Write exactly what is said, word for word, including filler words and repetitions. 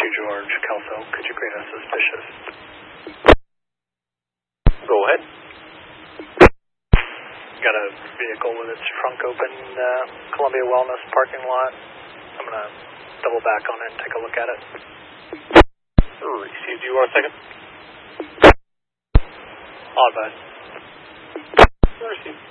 two George, Kelso, could you create a suspicious? Go ahead. Got a vehicle with its trunk open, uh, Columbia Wellness parking lot. I'm going to double back on it and take a look at it. Received you, one second. I'll advise. Received.